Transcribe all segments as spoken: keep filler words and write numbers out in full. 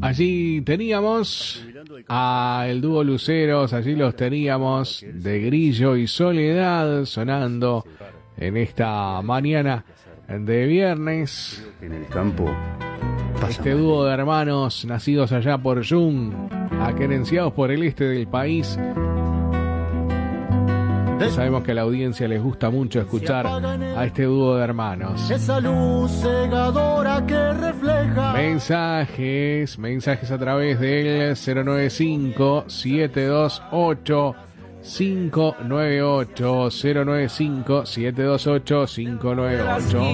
Allí teníamos a el dúo Luceros, allí los teníamos de Grillo y Soledad sonando en esta mañana de viernes. En el campo. Este dúo de hermanos nacidos allá por Jung, aquerenciados por el este del país. Sabemos que a la audiencia les gusta mucho escuchar a este dúo de hermanos. Esa luz cegadora que refleja. Mensajes, mensajes a través del cero nueve cinco, siete dos ocho, cinco nueve ocho, cero nueve cinco, siete dos ocho, cinco nueve ocho.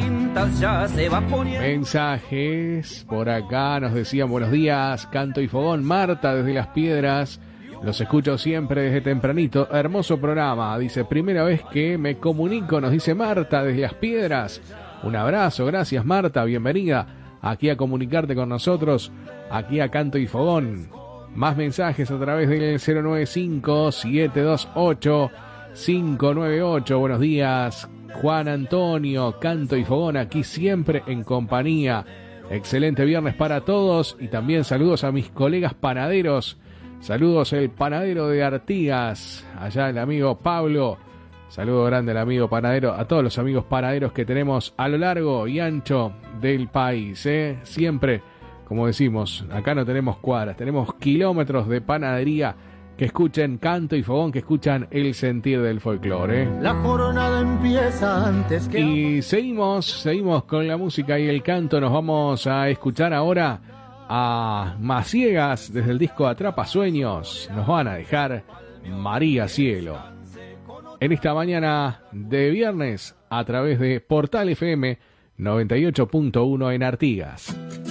Mensajes por acá nos decían buenos días, Canto y Fogón, Marta desde Las Piedras. Los escucho siempre desde tempranito. Hermoso programa. Dice, primera vez que me comunico, nos dice Marta desde Las Piedras. Un abrazo, gracias Marta, bienvenida aquí a comunicarte con nosotros, aquí a Canto y Fogón. Más mensajes a través del cero nueve cinco, siete dos ocho, cinco nueve ocho. Buenos días, Juan Antonio, Canto y Fogón, aquí siempre en compañía. Excelente viernes para todos y también saludos a mis colegas panaderos. Saludos el panadero de Artigas, allá el amigo Pablo. Saludo grande al amigo panadero, a todos los amigos panaderos que tenemos a lo largo y ancho del país, ¿eh? Siempre, como decimos, acá no tenemos cuadras, tenemos kilómetros de panadería que escuchen Canto y Fogón, que escuchan el sentir del folclore, ¿eh? La jornada empieza antes que... Y seguimos, seguimos con la música y el canto. Nos vamos a escuchar ahora a Maciegas desde el disco Atrapa Sueños. Nos van a dejar María Cielo en esta mañana de viernes a través de Portal F M noventa y ocho punto uno en Artigas.